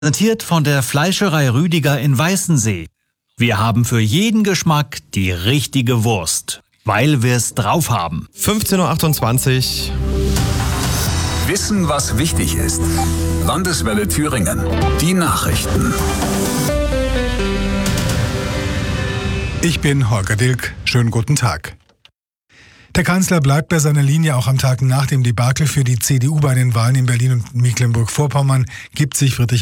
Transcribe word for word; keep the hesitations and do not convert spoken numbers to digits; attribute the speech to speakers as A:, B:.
A: Präsentiert von der Fleischerei Rüdiger in Weißensee. Wir haben für jeden Geschmack die richtige Wurst, weil wir es drauf haben.
B: fünfzehn Uhr achtundzwanzig.
C: Wissen, was wichtig ist. Landeswelle Thüringen. Die Nachrichten.
D: Ich bin Holger Dilk. Schönen guten Tag. Der Kanzler bleibt bei seiner Linie auch am Tag nach dem Debakel für die C D U bei den Wahlen in Berlin und Mecklenburg-Vorpommern, gibt sich Friedrich